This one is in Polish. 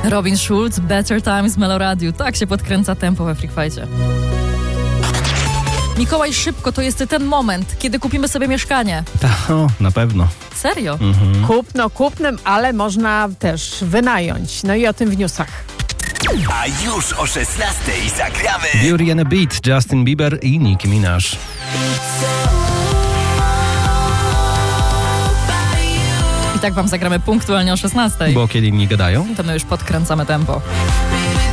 Robin Schulz, Better Times, Meloradiu. Tak się podkręca tempo we Freak Fight'cie. Mikołaj, szybko, to jest ten moment, kiedy kupimy sobie mieszkanie. Na pewno. Serio? Kupnem, ale można też wynająć. No i o tym w newsach. A już o 16:00 zagramy Beauty and a Beat, Justin Bieber i Nicki Minaj. I tak wam zagramy punktualnie o 16:00. Bo kiedy inni gadają? To my już podkręcamy tempo.